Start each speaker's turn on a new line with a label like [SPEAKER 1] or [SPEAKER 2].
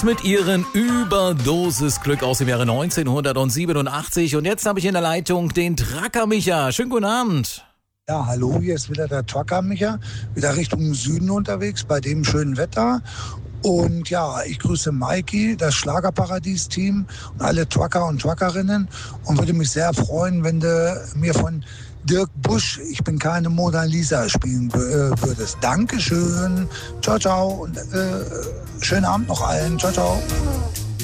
[SPEAKER 1] Beatles mit ihren Überdosis-Glück aus dem Jahre 1987. Und jetzt habe ich in der Leitung den Tracker Micha. Schönen guten Abend.
[SPEAKER 2] Ja, hallo, hier ist wieder der Tracker Micha, wieder Richtung Süden unterwegs, bei dem schönen Wetter. Und ja, ich grüße Maiki, das Schlagerparadies-Team und alle Trucker und Truckerinnen und würde mich sehr freuen, wenn du mir von Dirk Busch, ich bin keine Mona Lisa, spielen würdest. Dankeschön. Ciao, ciao und schönen Abend noch allen. Ciao, ciao.